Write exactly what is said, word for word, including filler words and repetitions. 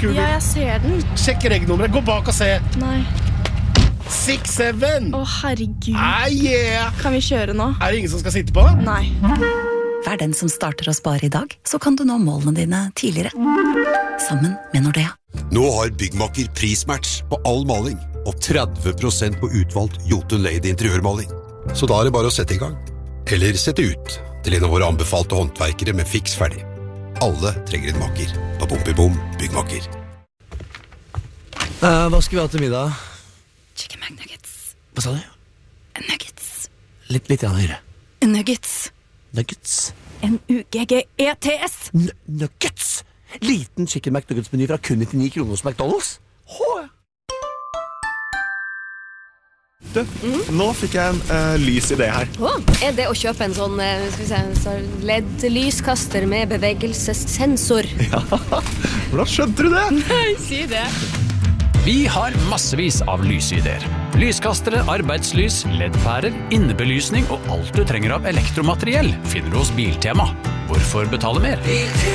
kul. Ja, jeg ser den. Sjekk regnummeret, gå bak og se. Nei. seks syv. Å, herregud. Ah, yeah. Kan vi kjøre nå? Er det ingen som skal sitte på? Nei. Vær den som starter å spare i dag, så kan du nå målene dine tidligere. Sammen med Nordea. Nå har Byggmakker prismatch på all maling og tretti prosent på utvalgt Jotun Lady interiørmaling. Så da er det bare å sette i gang. Eller sette ut til en av våre anbefalte håndverkere med fiks ferdig. Alle trenger en makker på Bompibom Byggmakker. Uh, hva skal vi ha til middag? Chicken McNuggets. Hva sa du? Nuggets. Litt, litt igjen høyere. Nuggets. Nuggets. N U G G E T S. N nuggets! Liten chicken McNuggets-meny fra kun nittini kroner hos McDonald's. Hå! Du, mm. nå fikk jeg en uh, lys idé her. Oh, er det å kjøpe en sånn uh, skal vi se, L E D-lyskaster med bevegelsessensor? Ja, hvordan skjønte du det? Nei, si det. Vi har massevis av lysideer. Lyskastere, arbeidslys, L E D-pærer, innebelysning og alt du trenger av elektromateriell finner du hos Biltema. Hvorfor betale mer?